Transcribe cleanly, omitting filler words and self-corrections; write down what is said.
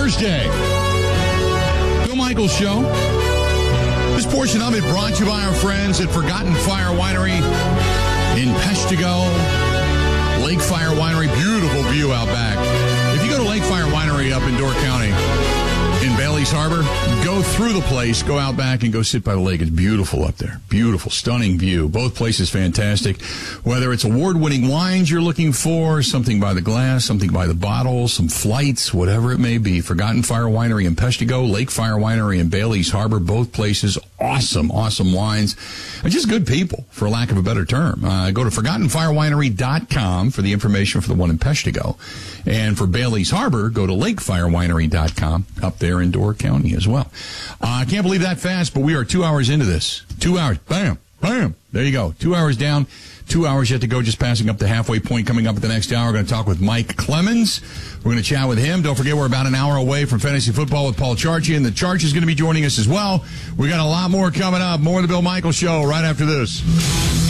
Thursday. Bill Michaels Show. This portion of it brought to you by our friends at Forgotten Fire Winery in Peshtigo. Lake Fire Winery, beautiful view out back. If you go to Lake Fire Winery up in Door County, in Bailey's Harbor, go through the place, go out back and go sit by the lake. It's beautiful up there. Beautiful, stunning view. Both places fantastic. Whether it's award-winning wines you're looking for, something by the glass, something by the bottle, some flights, whatever it may be. Forgotten Fire Winery in Peshtigo, Lake Fire Winery in Bailey's Harbor. Both places, awesome wines. And just good people, for lack of a better term. Go to ForgottenFireWinery.com for the information for the one in Peshtigo. And for Bailey's Harbor, go to LakeFireWinery.com up there in Door County as well. I can't believe that fast, but we are 2 hours into this. 2 hours. Bam. Bam. There you go. 2 hours down. 2 hours yet to go, just passing up the halfway point. Coming up at the next hour, we're going to talk with Mike Clemens. We're going to chat with him. Don't forget, we're about an hour away from fantasy football with Paul Charchi, and the Charch is going to be joining us as well. We got a lot more coming up. More of the Bill Michaels Show right after this.